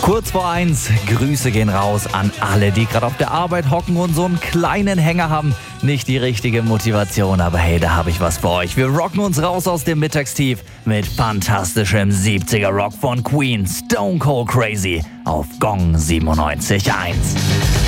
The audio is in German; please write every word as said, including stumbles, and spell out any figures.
Kurz vor eins, Grüße gehen raus an alle, die gerade auf der Arbeit hocken und so einen kleinen Hänger haben. Nicht die richtige Motivation, aber hey, da habe ich was für euch. Wir rocken uns raus aus dem Mittagstief mit fantastischem siebziger Rock von Queen, Stone Cold Crazy auf Gong siebenundneunzig Komma eins.